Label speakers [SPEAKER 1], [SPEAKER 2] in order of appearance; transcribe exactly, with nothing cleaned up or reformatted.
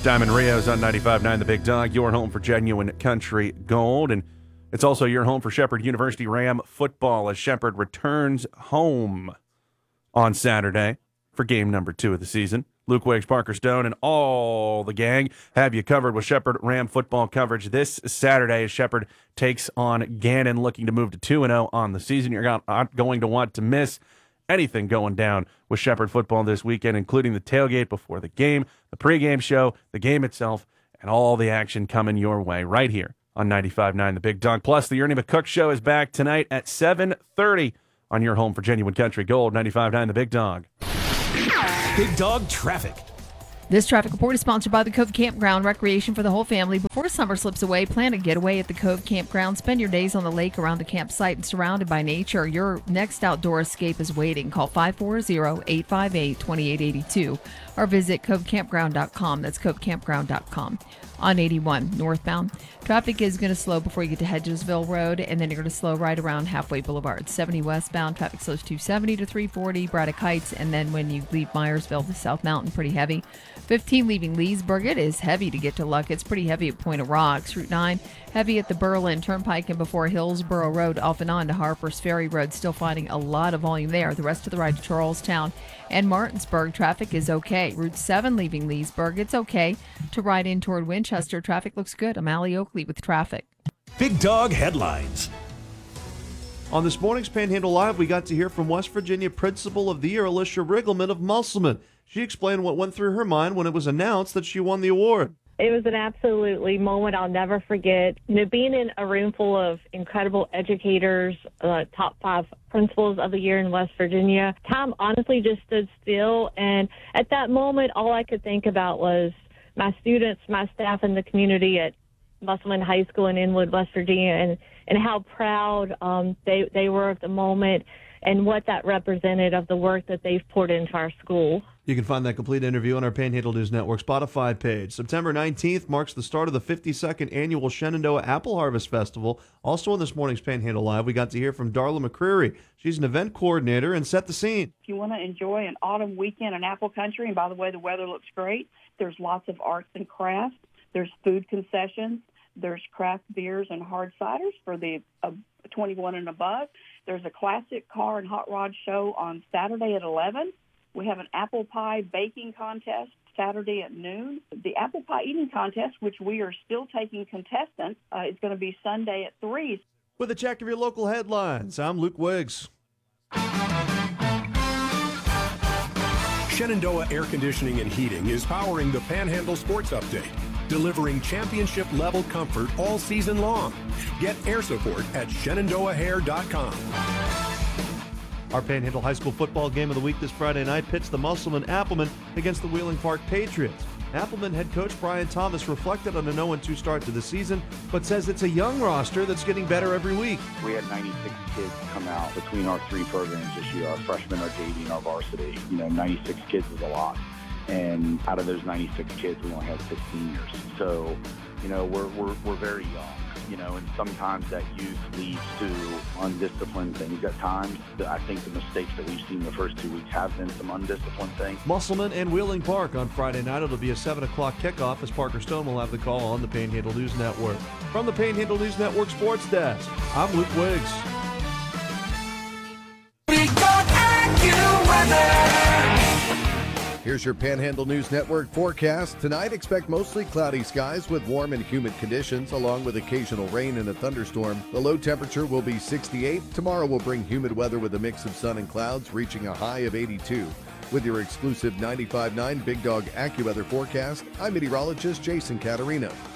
[SPEAKER 1] Diamond Rios on ninety-five point nine The Big Dog, your home for genuine country gold. And it's also your home for Shepherd University Ram football as Shepherd returns home on Saturday for game number two of the season. Luke Wiggs, Parker Stone, and all the gang have you covered with Shepherd Ram football coverage this Saturday as Shepherd takes on Gannon, looking to move to two and oh on the season. You're not going to want to miss anything going down with Shepherd football this weekend, including the tailgate before the game, the pregame show, the game itself, and all the action coming your way right here on ninety-five point nine The Big Dog. Plus, the Ernie McCook Show is back tonight at seven thirty on your home for genuine country gold, ninety-five point nine The Big Dog.
[SPEAKER 2] Big Dog Traffic.
[SPEAKER 3] This traffic report is sponsored by the Cove Campground, recreation for the whole family. Before summer slips away, plan a getaway at the Cove Campground. Spend your days on the lake around the campsite and surrounded by nature. Your next outdoor escape is waiting. Call five four zero, eight five eight, two eight eight two or visit cove campground dot com. That's cove campground dot com. On eighty-one northbound, traffic is going to slow before you get to Hedgesville Road, and then you're going to slow right around Halfway Boulevard. seventy westbound, traffic slows two seventy to three forty, Braddock Heights, and then when you leave Myersville to South Mountain, pretty heavy. fifteen leaving Leesburg, it is heavy to get to Luck. It's pretty heavy at Point of Rocks. Route nine, heavy at the Berlin Turnpike and before Hillsborough Road, off and on to Harper's Ferry Road. Still finding a lot of volume there. The rest of the ride to Charlestown and Martinsburg, traffic is okay. Route seven leaving Leesburg, it's okay to ride in toward Winchester. Traffic looks good. I'm Allie Oakley with traffic.
[SPEAKER 2] Big Dog Headlines.
[SPEAKER 4] On this morning's Panhandle Live, we got to hear from West Virginia Principal of the Year, Alicia Riggleman of Musselman. She explained what went through her mind when it was announced that she won the award.
[SPEAKER 5] It was an absolutely moment I'll never forget. You know, being in a room full of incredible educators, uh, top five principals of the year in West Virginia, time honestly just stood still. And at that moment, all I could think about was my students, my staff, and the community at Musselman High School in Inwood, West Virginia, and, and how proud um, they, they were of the moment and what that represented of the work that they've poured into our school.
[SPEAKER 4] You can find that complete interview on our Panhandle News Network Spotify page. September nineteenth marks the start of the fifty-second annual Shenandoah Apple Harvest Festival. Also on this morning's Panhandle Live, we got to hear from Darla McCreary. She's an event coordinator and set the scene.
[SPEAKER 6] If you want to enjoy an autumn weekend in Apple Country, and by the way, the weather looks great, there's lots of arts and crafts. There's food concessions. There's craft beers and hard ciders for the uh, twenty-one and above. There's a classic car and hot rod show on Saturday at eleven. We have an apple pie baking contest Saturday at noon. The apple pie eating contest, which we are still taking contestants, uh, is going to be Sunday at three.
[SPEAKER 4] With a check of your local headlines, I'm Luke Wiggs.
[SPEAKER 2] Shenandoah Air Conditioning and Heating is powering the Panhandle Sports Update, delivering championship-level comfort all season long. Get air support at shenandoah hair dot com.
[SPEAKER 4] Our Panhandle High School football game of the week this Friday night pits the Musselman Applemen against the Wheeling Park Patriots. Appleman head coach Brian Thomas reflected on an oh and two start to the season, but says it's a young roster that's getting better every week.
[SPEAKER 7] We had ninety-six kids come out between our three programs this year, our freshmen, our J V, and our varsity. You know, ninety-six kids is a lot. And out of those ninety-six kids, we only had six seniors. So, you know, we're, we're, we're very young. You know, and sometimes that youth leads to undisciplined things at times. I think the mistakes that we've seen the first two weeks have been some undisciplined things.
[SPEAKER 4] Musselman and Wheeling Park on Friday night. It'll be a seven o'clock kickoff as Parker Stone will have the call on the Panhandle News Network. From the Panhandle News Network Sports Desk, I'm Luke Wiggs.
[SPEAKER 8] Here's your Panhandle News Network forecast. Tonight, expect mostly cloudy skies with warm and humid conditions, along with occasional rain and a thunderstorm. The low temperature will be sixty-eight. Tomorrow will bring humid weather with a mix of sun and clouds, reaching a high of eighty-two. With your exclusive ninety-five point nine Big Dog AccuWeather forecast, I'm meteorologist Jason Caterino.